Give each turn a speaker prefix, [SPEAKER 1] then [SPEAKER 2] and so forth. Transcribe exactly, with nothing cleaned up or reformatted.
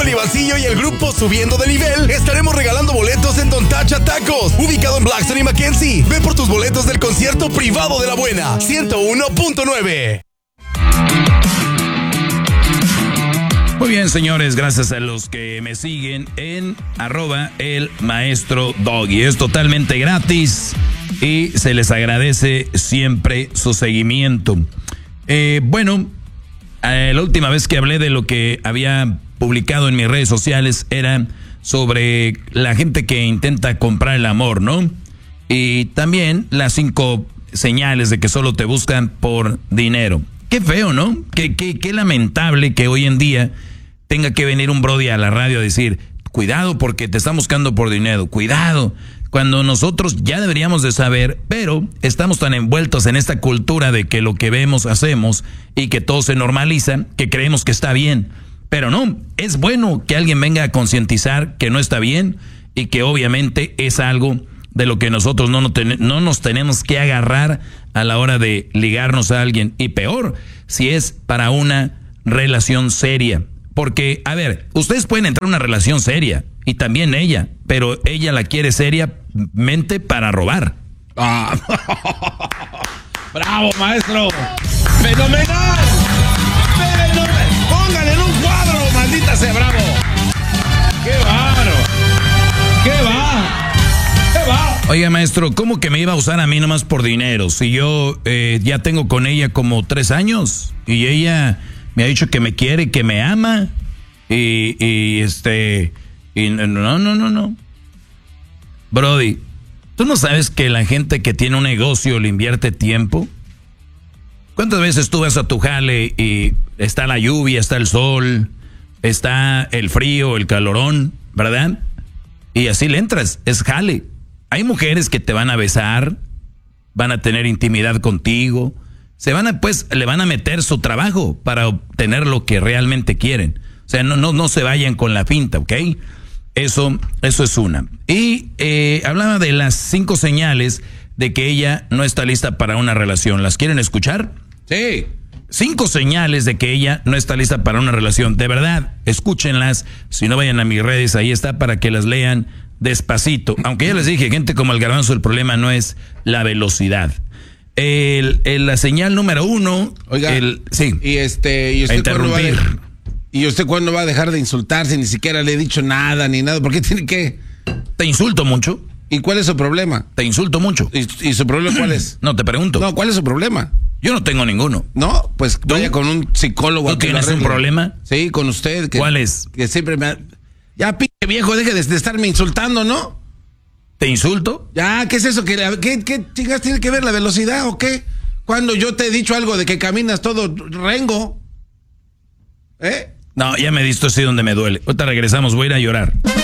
[SPEAKER 1] Dani Basillo y el grupo Subiendo de Nivel estaremos regalando boletos en Don Tacha Tacos, ubicado en Blackstone y Mackenzie. Ve por tus boletos del concierto privado de la buena, ciento uno punto nueve.
[SPEAKER 2] Muy bien, señores, gracias a los que me siguen en arroba el maestro Doggy. Es totalmente gratis y se les agradece siempre su seguimiento. Eh, bueno, eh, la última vez que hablé de lo que había publicado en mis redes sociales era sobre la gente que intenta comprar el amor, ¿no? Y también las cinco señales de que solo te buscan por dinero. Qué feo, ¿no? Qué, qué, qué lamentable que hoy en día tenga que venir un brody a la radio a decir, cuidado porque te están buscando por dinero, cuidado, cuando nosotros ya deberíamos de saber, pero estamos tan envueltos en esta cultura de que lo que vemos hacemos y que todo se normaliza, que creemos que está bien, pero no, es bueno que alguien venga a concientizar que no está bien y que obviamente es algo de lo que nosotros no, no, ten, no nos tenemos que agarrar a la hora de ligarnos a alguien, y peor, si es para una relación seria. Porque, a ver, ustedes pueden entrar en una relación seria, y también ella, pero ella la quiere seriamente para robar.
[SPEAKER 3] Ah. ¡Bravo, maestro! ¡Fenomenal! ¡Fenomenal! ¡Póngale en un cuadro, maldita sea, bravo! ¡Qué bárbaro! ¡Qué va! ¡Qué va!
[SPEAKER 2] Oiga, maestro, ¿cómo que me iba a usar a mí nomás por dinero? Si yo eh, ya tengo con ella como tres años, y ella me ha dicho que me quiere, que me ama, y, y este, y no, no, no, no. Brody, ¿tú no sabes que la gente que tiene un negocio le invierte tiempo? ¿Cuántas veces tú vas a tu jale y está la lluvia, está el sol, está el frío, el calorón, ¿verdad? Y así le entras, es jale. Hay mujeres que te van a besar, van a tener intimidad contigo, se van a, pues, le van a meter su trabajo para obtener lo que realmente quieren. O sea, no, no, no se vayan con la finta, ¿ok? Eso, eso es una. Y eh, hablaba de las cinco señales de que ella no está lista para una relación. ¿Las quieren escuchar?
[SPEAKER 3] Sí.
[SPEAKER 2] Cinco señales de que ella no está lista para una relación. De verdad, escúchenlas. Si no, vayan a mis redes, ahí está para que las lean despacito. Aunque ya les dije, gente como el Garbanzo, el problema no es la velocidad. El, el, la señal número uno.
[SPEAKER 3] Oiga,
[SPEAKER 2] el, sí,
[SPEAKER 3] y este, y usted
[SPEAKER 2] interrumpir.
[SPEAKER 3] ¿cuándo va a, ¿Y usted cuándo va a dejar de insultarse? Ni siquiera le he dicho nada ni nada. ¿Por qué tiene que?
[SPEAKER 2] Te insulto mucho.
[SPEAKER 3] ¿Y cuál es su problema?
[SPEAKER 2] Te insulto mucho.
[SPEAKER 3] ¿Y, y su problema cuál es?
[SPEAKER 2] No, te pregunto.
[SPEAKER 3] No, ¿cuál es su problema?
[SPEAKER 2] Yo no tengo ninguno.
[SPEAKER 3] No, pues vaya con un psicólogo.
[SPEAKER 2] ¿Tú tienes un problema?
[SPEAKER 3] Sí, con usted. Que,
[SPEAKER 2] ¿Cuál es?
[SPEAKER 3] Que siempre me ha... Ya, pinche viejo, deje de, de estarme insultando, ¿no?
[SPEAKER 2] ¿Te insulto?
[SPEAKER 3] Ya, ¿qué es eso? ¿Qué, qué, qué chingas tiene que ver la velocidad o qué? Cuando yo te he dicho algo de que caminas todo rengo. ¿Eh?
[SPEAKER 2] No, ya me diste así donde me duele. Ahorita regresamos, voy a ir a llorar.